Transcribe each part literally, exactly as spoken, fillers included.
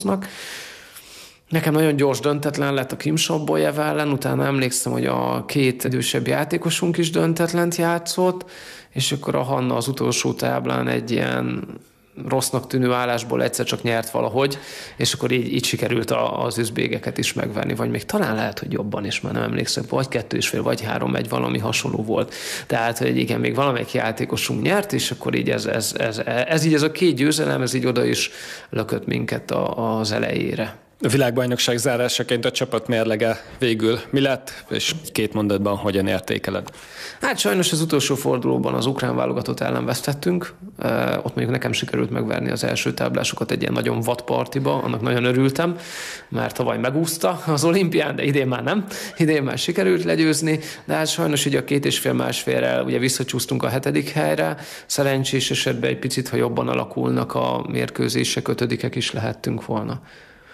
Nekem nagyon gyors döntetlen lett a Kim Sobbolyev ellen, utána emlékszem, hogy a két idősebb játékosunk is döntetlent játszott, és akkor a Hanna az utolsó táblán egy ilyen rossznak tűnő állásból egyszer csak nyert valahogy, és akkor így, így sikerült a, az üzbégeket is megvenni, vagy még talán lehet, hogy jobban is, már nem emlékszem, vagy kettő és fél, vagy három, egy valami hasonló volt. Tehát, hogy igen, még valamelyik játékosunk nyert, és akkor így ez, ez, ez, ez, ez így ez a két győzelem, ez így oda is lökött minket a, az elejére. A világbajnokság zárásaként a csapat mérlege végül mi lett, és két mondatban hogyan értékeled? Hát sajnos az utolsó fordulóban az ukrán válogatott ellen vesztettünk. Ott mondjuk nekem sikerült megverni az első táblásokat egy ilyen nagyon vadpartiba, annak nagyon örültem, mert tavaly megúszta az olimpián, de idén már nem. Idén már sikerült legyőzni, de hát sajnos ugye a két és fél másfélrel ugye visszacsúsztunk a hetedik helyre. Szerencsés esetben egy picit, ha jobban alakulnak a mérkőzések, ötödikek is lehettünk volna.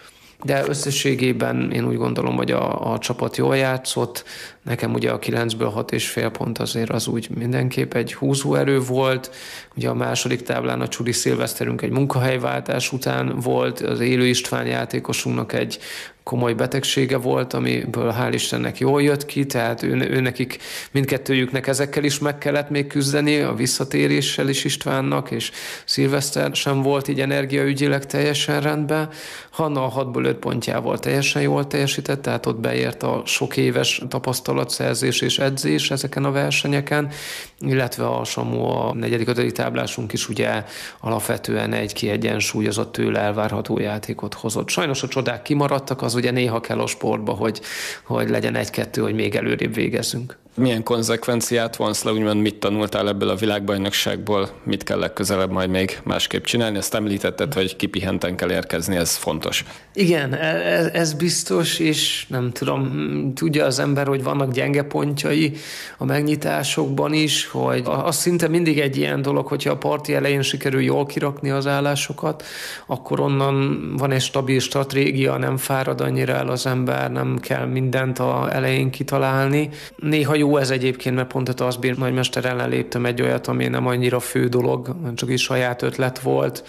De összességében én úgy gondolom, hogy a, a csapat jól játszott. Nekem ugye a kilencből hat és fél pont azért az úgy mindenképp egy húzóerő volt. Ugye a második táblán a Csudi Szilveszterünk egy munkahelyváltás után volt, az Élő István játékosunknak egy komoly betegsége volt, amiből hál' Istennek jól jött ki, tehát ő, ő nekik mindkettőjüknek ezekkel is meg kellett még küzdeni, a visszatéréssel is Istvánnak, és Szilveszter sem volt így energiaügyileg teljesen rendben. Hanna a hatból öt pontjával teljesen jól teljesített, tehát ott beért a sok éves tapasztalatszerzés és edzés ezeken a versenyeken, illetve a Samu, a negyedik, ötödik táblásunk is ugye alapvetően egy kiegyensúlyozott tőle elvárható játékot hozott. Sajnos a csodák kimaradtak, az ugye néha kell a sportba, hogy, hogy legyen egy-kettő, hogy még előrébb végezzünk. Milyen konzekvenciát vonsz le, úgymond mit tanultál ebből a világbajnokságból, mit kell legközelebb majd még másképp csinálni? Ezt említetted, hogy kipihenten kell érkezni, ez fontos. Igen, ez, ez biztos, és nem tudom, tudja az ember, hogy vannak gyenge pontjai a megnyitásokban is, hogy az szinte mindig egy ilyen dolog, hogyha a parti elején sikerül jól kirakni az állásokat, akkor onnan van egy stabil stratégia, nem fárad annyira el az ember, nem kell mindent az elején kitalálni. Néha jó ez egyébként, mert pont a Taszbír nagymester ellen léptem egy olyat, ami nem annyira fő dolog, csak is saját ötlet volt,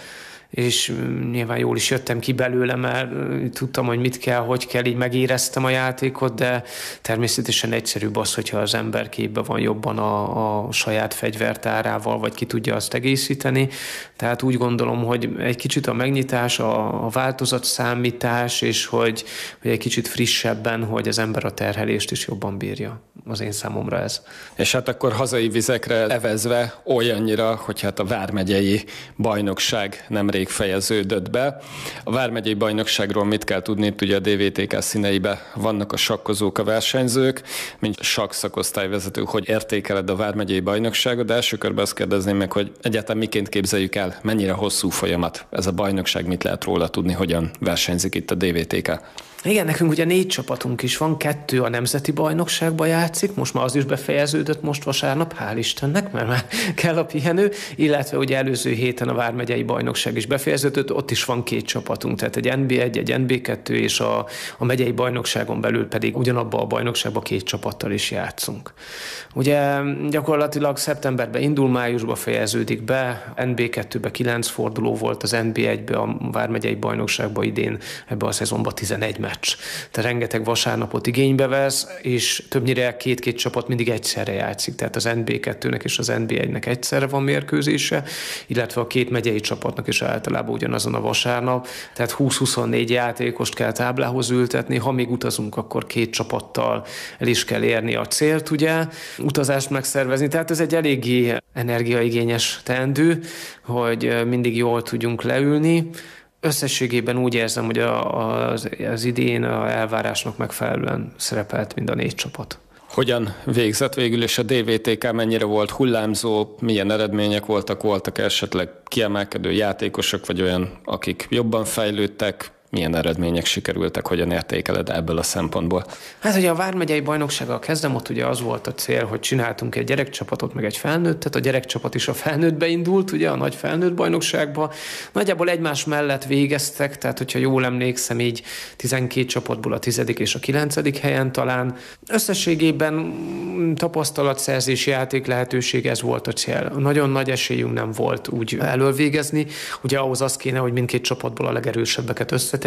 és nyilván jól is jöttem ki belőle, mert tudtam, hogy mit kell, hogy kell, így megéreztem a játékot, de természetesen egyszerűbb az, hogyha az ember képbe van jobban a, a saját fegyvertárával, vagy ki tudja azt egészíteni. Tehát úgy gondolom, hogy egy kicsit a megnyitás, a, a változatszámítás, és hogy, hogy egy kicsit frissebben, hogy az ember a terhelést is jobban bírja. Az én számomra ez. És hát akkor hazai vizekre evezve olyannyira, hogy hát a vármegyei bajnokság nemrég fejeződött be. A vármegyei bajnokságról mit kell tudni? Itt ugye a dé vé té ká színeibe vannak a sakkozók, a versenyzők, mint sakszakosztályvezető, hogy értékeled a vármegyei bajnokságot, de első körben azt kérdezném meg, hogy egyáltalán miként képzeljük el, mennyire hosszú folyamat ez a bajnokság, mit lehet róla tudni, hogyan versenyzik itt a dé vé té ká? Igen, nekünk ugye négy csapatunk is van, kettő a nemzeti bajnokságban játszik, most már az is befejeződött most vasárnap, hál' Istennek, mert már kell a pihenő, illetve ugye előző héten a vármegyei bajnokság is befejeződött, ott is van két csapatunk, tehát egy en bé egy, egy en bé kettő, és a, a megyei bajnokságon belül pedig ugyanabban a bajnokságban két csapattal is játszunk. Ugye gyakorlatilag szeptemberben indul, májusban fejeződik be, en bé kettőben kilenc forduló volt, az en bé egyben a vármegyei bajnokságban idén ebben a szezonban tizenegy meccs. Tehát rengeteg vasárnapot igénybe vesz, és többnyire két-két csapat mindig egyszerre játszik. Tehát az en bé kettőnek és az en bé egynek egyszerre van mérkőzése, illetve a két megyei csapatnak is általában ugyanazon a vasárnap. Tehát húsz-huszonnégy játékost kell táblához ültetni, ha még utazunk, akkor két csapattal el is kell érni a célt, ugye, utazást megszervezni. Tehát ez egy eléggé energiaigényes teendő, hogy mindig jól tudjunk leülni. Összességében úgy érzem, hogy az, az idén a elvárásnak megfelelően szerepelt mind a négy csapat. Hogyan végzett végül, és a dé vé té ká mennyire volt hullámzó, milyen eredmények voltak, voltak esetleg kiemelkedő játékosok, vagy olyan, akik jobban fejlődtek, milyen eredmények sikerültek, hogyan értékeled ebből a szempontból? Hát ugye a vármegyei bajnoksággal kezdem, ott ugye az volt a cél, hogy csináltunk egy gyerekcsapatot, meg egy felnőttet, a gyerekcsapat is a felnőttbe indult, ugye a nagy felnőtt bajnokságba. Nagyjából egymás mellett végeztek, tehát hogyha jól emlékszem, így tizenkét csapatból a tizedik és a kilencedik helyen talán. Összességében tapasztalatszerzési játék lehetőség, ez volt a cél. Nagyon nagy esélyünk nem volt úgy elölvégezni, ugye ahhoz az kéne, hogy mindkét csapatból a legerősebbeket össze